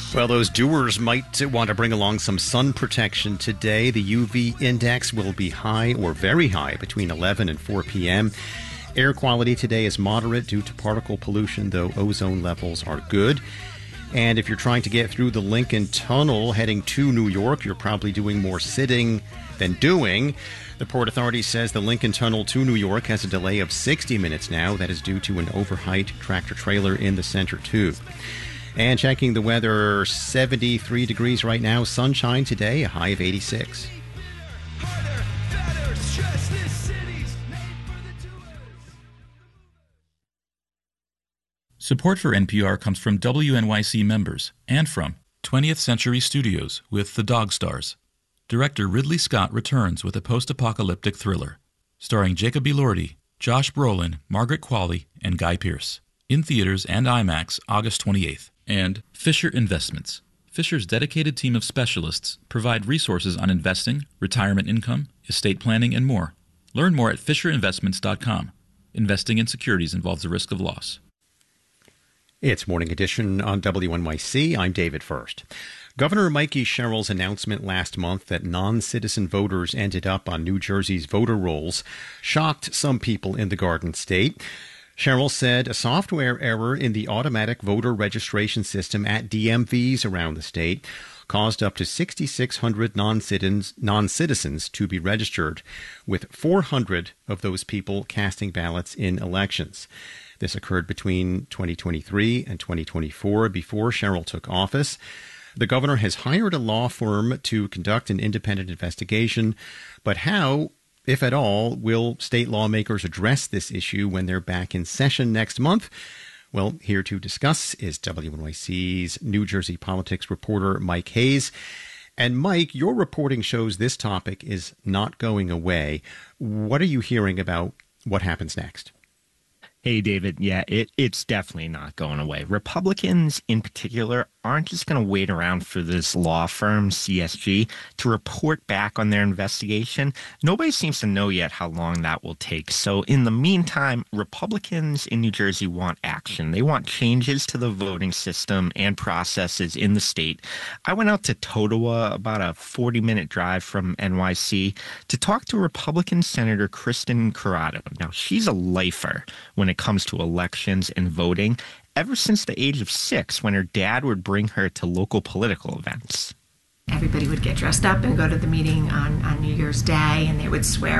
Well, those doers might want to bring along some sun protection today. The UV index will be high or very high between 11 and 4 p.m. Air quality today is moderate due to particle pollution, though ozone levels are good. And if you're trying to get through the Lincoln Tunnel heading to New York, you're probably doing more sitting than doing. The Port Authority says the Lincoln Tunnel to New York has a delay of 60 minutes now. That is due to an overheight tractor-trailer in the center tube. And checking the weather, 73 degrees right now, sunshine today, a high of 86. Support for NPR comes from WNYC members and from 20th Century Studios with The Dog Stars. Director Ridley Scott returns with a post-apocalyptic thriller starring Jacob Elordi, Josh Brolin, Margaret Qualley, and Guy Pearce. In theaters and IMAX August 28th. And Fisher Investments. Fisher's dedicated team of specialists provide resources on investing, retirement income, estate planning, and more. Learn more at FisherInvestments.com. Investing in securities involves the risk of loss. It's Morning Edition on WNYC. I'm David First. Governor Mikey Sherrill's announcement last month that non-citizen voters ended up on New Jersey's voter rolls shocked some people in the Garden State. Sherrill said a software error in the automatic voter registration system at DMVs around the state caused up to 6,600 non-citizens to be registered, with 400 of those people casting ballots in elections. This occurred between 2023 and 2024 before Sherrill took office. The governor has hired a law firm to conduct an independent investigation, but how, if at all, will state lawmakers address this issue when they're back in session next month? Well, here to discuss is WNYC's New Jersey politics reporter Mike Hayes. And Mike, your reporting shows this topic is not going away. What are you hearing about what happens next? Hey, David. Yeah, it's definitely not going away. Republicans in particular aren't just going to wait around for this law firm, CSG, to report back on their investigation. Nobody seems to know yet how long that will take. So in the meantime, Republicans in New Jersey want action. They want changes to the voting system and processes in the state. I went out to Totowa, about a 40-minute drive from NYC, to talk to Republican Senator Kristen Corrado. Now, she's a lifer when it comes to elections and voting, ever since the age of 6, when her dad would bring her to local political events. Everybody would get dressed up and go to the meeting on New Year's Day, and they would swear